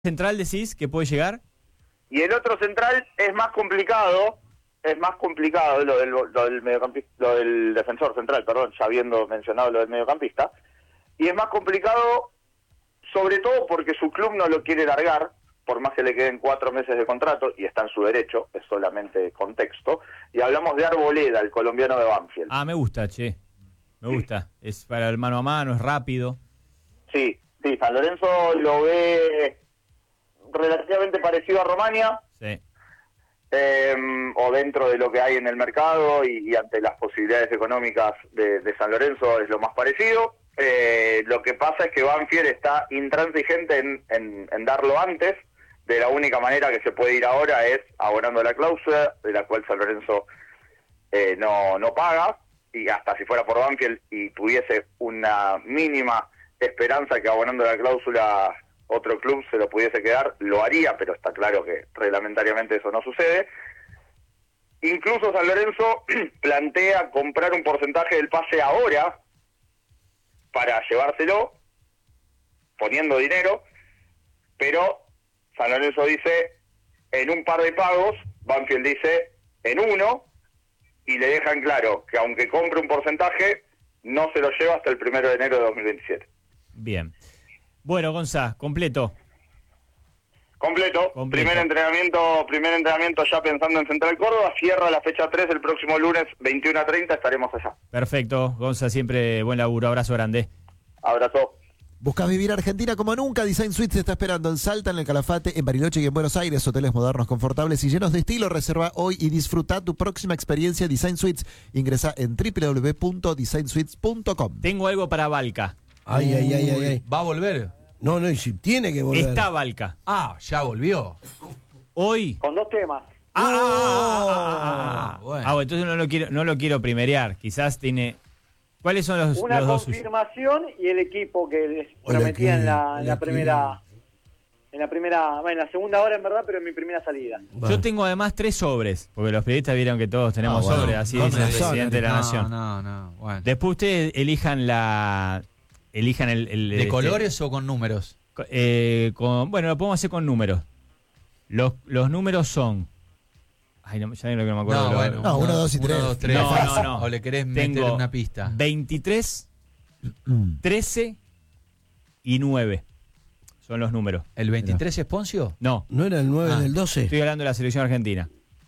central decís que puede llegar? Y el otro central es más complicado lo del defensor central, perdón, ya habiendo mencionado lo del mediocampista, y es más complicado sobre todo porque su club no lo quiere largar, por más que le queden 4 meses de contrato, y está en su derecho, es solamente contexto, y hablamos de Arboleda, el colombiano de Banfield. Ah, me gusta, me gusta, es para el mano a mano, es rápido. Sí, San Lorenzo lo ve relativamente parecido a Romania, Sí. O dentro de lo que hay en el mercado y ante las posibilidades económicas de San Lorenzo es lo más parecido. Lo que pasa es que Banfield está intransigente en darlo antes. De la única manera que se puede ir ahora es abonando la cláusula, de la cual San Lorenzo no paga, y hasta si fuera por Banfield y tuviese una mínima esperanza que abonando la cláusula otro club se lo pudiese quedar, lo haría, pero está claro que reglamentariamente eso no sucede. Incluso San Lorenzo plantea comprar un porcentaje del pase ahora para llevárselo, poniendo dinero, pero San Lorenzo dice en un par de pagos, Banfield dice en uno, y le dejan claro que aunque compre un porcentaje, no se lo lleva hasta el 1 de enero de 2027. Bien. Bueno, Gonzá, completo. Completo. Primer entrenamiento ya pensando en Central Córdoba, cierra la fecha 3 el próximo lunes 21:30, estaremos allá. Perfecto, Gonzá, siempre buen laburo, abrazo grande. Abrazo. ¿Buscas vivir Argentina como nunca? Design Suites te está esperando en Salta, en el Calafate, en Bariloche y en Buenos Aires. Hoteles modernos, confortables y llenos de estilo. Reserva hoy y disfruta tu próxima experiencia Design Suites. Ingresa en www.designsuites.com. Tengo algo para Valca. Ay. ¿Va a volver? No, y si tiene que volver. Está Valca. Ah, ya volvió. Hoy. Con 2 temas. Bueno. Entonces no lo quiero primerear. Quizás tiene. ¿Cuáles son los Una dos suyos? confirmación y el equipo que les prometía en la segunda hora en verdad, pero en mi primera salida. Yo tengo además 3 sobres, porque los periodistas vieron que todos tenemos sobres, así dice el presidente de la Nación. No. Bueno. Después ustedes elijan el ¿De colores o con números? Bueno, lo podemos hacer con números. Los números son. Ay, no, ya no me acuerdo. 1, 2 y 3. 1, 2, 3. No. O le querés meter una pista. 23, 13 y 9 son los números. ¿El 23 es Poncio? No, ¿No era el 9 del 12? estoy hablando de la selección argentina.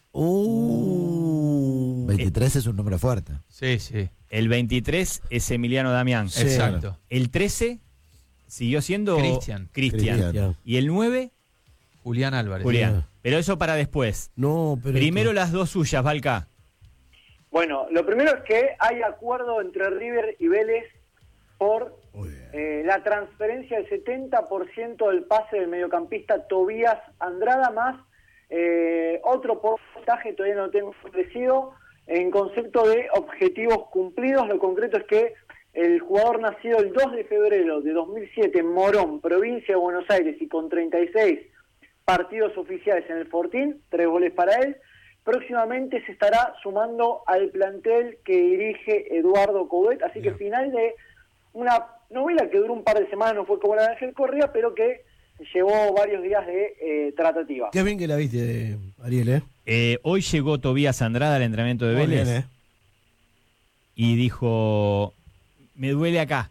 23 es un número fuerte. Sí. El 23 es Emiliano Damián. Sí. Exacto. El 13 siguió siendo Cristian. Y el 9, Julián Álvarez. Julián. Sí. Pero eso para después. No, pero Primero las 2 suyas, Valca. Bueno, lo primero es que hay acuerdo entre River y Vélez por la transferencia del 70% del pase del mediocampista Tobías Andrada, más otro porcentaje, todavía no lo tengo establecido, en concepto de objetivos cumplidos. Lo concreto es que el jugador nacido el 2 de febrero de 2007 en Morón, provincia de Buenos Aires, y con 36 partidos oficiales en el Fortín, 3 goles para él, próximamente se estará sumando al plantel que dirige Eduardo Coudet, así que final de una novela que duró un par de semanas, no fue como la de Ángel Correa, pero que llevó varios días de tratativa. Qué bien que la viste, Ariel, Hoy llegó Tobías Andrada al entrenamiento de Vélez. Bien, Y dijo, me duele acá.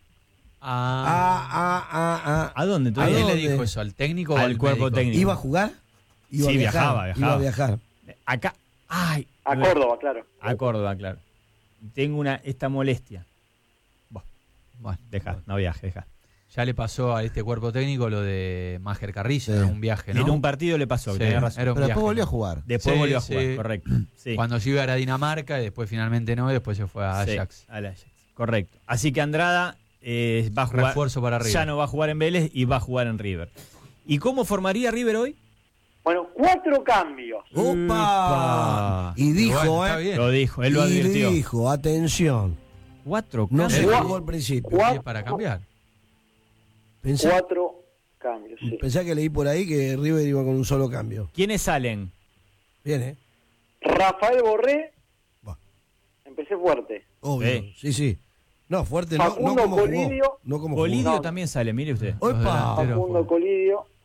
¿A dónde? ¿A Todavía? quién le dijo eso? ¿Al técnico o Al cuerpo médico? técnico. ¿Iba a jugar? Sí, viajaba. Iba a viajar. Acá. Ay. A Córdoba, claro. A Córdoba, claro. Tengo esta molestia. Bueno, No viaje, deja. ya le pasó a este cuerpo técnico lo de Máger Carrillo, en un viaje, ¿no? En un partido le pasó, Sí, tenés razón. era un Pero viaje. después volvió a jugar. Después Sí, volvió a jugar, sí. correcto. Sí. Cuando se iba a Dinamarca y después finalmente no, y después se fue a Ajax. Sí, al Ajax. Correcto. Así que Andrada va a jugar. Refuerzo para River. Ya no va a jugar en Vélez y va a jugar en River. ¿Y cómo formaría River hoy? Bueno, 4 cambios. ¡Opa! Y dijo, Bueno, está bien. Lo dijo, él lo advirtió. Y dijo, atención. 4 No se cambios. jugó al principio. ¿Qué para cambiar? Pensá, 4 cambios, sí. pensá que leí por ahí que River iba con un solo cambio. ¿Quiénes salen? Bien, Rafael Borré, Va. empecé fuerte. Obvio. Sí. No, fuerte no Facundo como Colidio. jugó. No como Colidio jugó. también sale, mire usted. ¡Opa! Los delanteros Facundo juegan. Colidio,